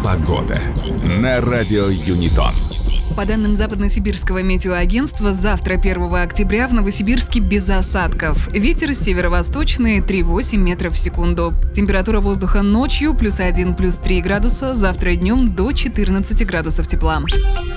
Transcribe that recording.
Погода на радио Юнитон. По данным Западно-Сибирского метеоагентства, завтра, 1 октября, в Новосибирске без осадков. Ветер северо-восточный 3,8 метров в секунду. Температура воздуха ночью +1, +3 градуса, завтра днем до 14 градусов тепла.